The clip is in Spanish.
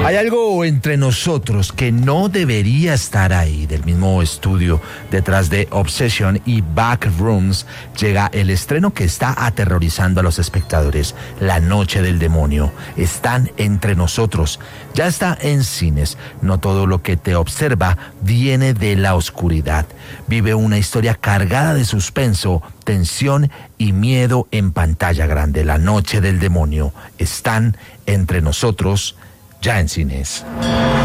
Hay algo entre nosotros que no debería estar ahí. Del mismo estudio detrás de Obsession y Backrooms llega el estreno que está aterrorizando a los espectadores, La Noche del Demonio. Están entre nosotros. Ya está en cines. No todo lo que te observa viene de la oscuridad. Vive una historia cargada de suspenso, tensión y miedo en pantalla grande. La Noche del Demonio. Están entre nosotros, ya en cines.